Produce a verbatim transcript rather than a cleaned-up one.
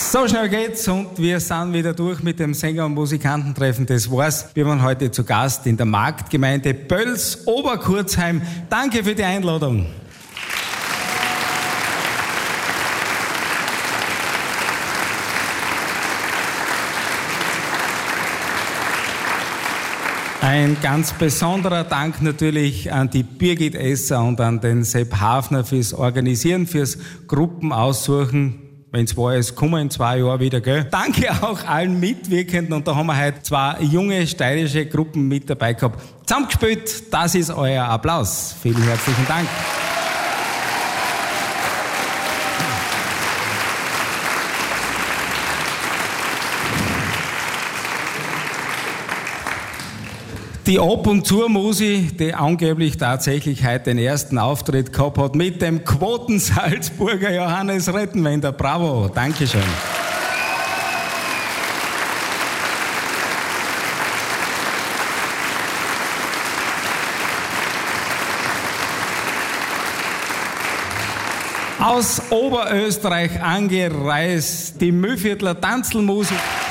So schnell geht's und wir sind wieder durch mit dem Sänger- und Musikantentreffen. Das war's. Wir waren heute zu Gast in der Marktgemeinde Böls, Oberkurzheim. Danke für die Einladung. Ein ganz besonderer Dank natürlich an die Birgit Esser und an den Sepp Hafner fürs Organisieren, fürs Gruppenaussuchen. Wenn es war, es kommen in zwei Jahren wieder, gell? Danke auch allen Mitwirkenden und da haben wir heute zwei junge steirische Gruppen mit dabei gehabt. Zusammengespielt, das ist euer Applaus. Vielen herzlichen Dank. Die Ab- und Zur-Musi, die angeblich tatsächlich heute den ersten Auftritt gehabt hat mit dem Quoten-Salzburger Johannes Rettenwender. Bravo, Dankeschön. Aus Oberösterreich angereist, die Mühlviertler Tanzelmusik.